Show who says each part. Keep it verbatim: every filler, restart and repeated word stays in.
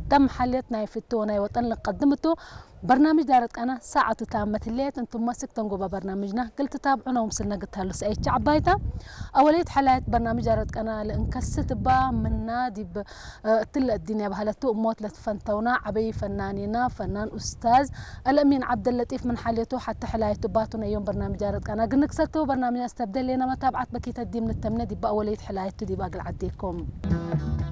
Speaker 1: تم حليتنا يفتونا وطن قدمته برنامج دارت أنا ساعة تامة الليل أنتم ماسك تنقوا برنامجنا قلت تابعونا ومسلنا قلت هلو سأي شعبايتا أولية حلقة برنامج دارت أنا لإنكست با من نادي تل الدنيا بهالتو موت لتفنتونا عبي فنانينا فنان أستاذ الأمين عبد اللطيف من حليته حتى حلايته باتنا يوم برنامج دارت أنا قلنا كسرتو برنامج استبدل لنا متابعة بكيت الدين من التمنى دي بأولية حلايته دي باقل عديكم